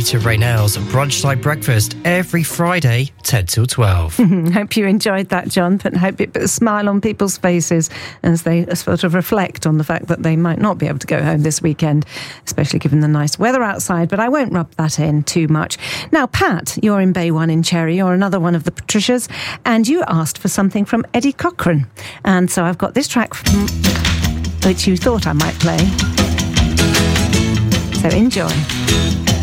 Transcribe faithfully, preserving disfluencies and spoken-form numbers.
Peter Raynell's Brunchtime Breakfast every Friday, ten till twelve. Hope you enjoyed that, John, but hope it put a smile on people's faces as they sort of reflect on the fact that they might not be able to go home this weekend, especially given the nice weather outside, but I won't rub that in too much. Now, Pat, you're in Bay One in Cherry, you're another one of the Patricias, and you asked for something from Eddie Cochran. And so I've got this track from, which you thought I might play. So enjoy.